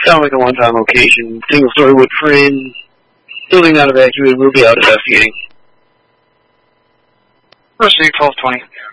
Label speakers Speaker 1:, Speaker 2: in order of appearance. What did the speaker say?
Speaker 1: Sound like a one-time location. Single-story wood frame. Building not evacuated. We'll be out investigating.
Speaker 2: Proceed, 1220.